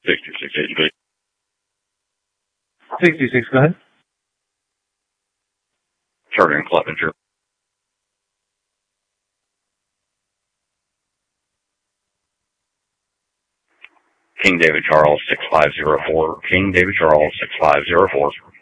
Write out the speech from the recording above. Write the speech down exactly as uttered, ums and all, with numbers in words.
sixty-six, H B. sixty-six, go ahead. Charter and Clevenger. King David Charles, six five zero four. King David Charles, six five zero four.